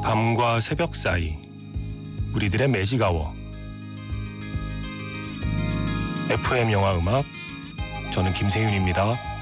밤과 새벽 사이 우리들의 매직아워. FM 영화 음악, 저는 김세윤입니다.